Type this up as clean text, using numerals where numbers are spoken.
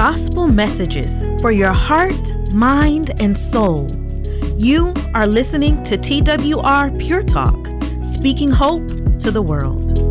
gospel messages for your heart, mind, and soul. You are listening to TWR Pure Talk, speaking hope to the world.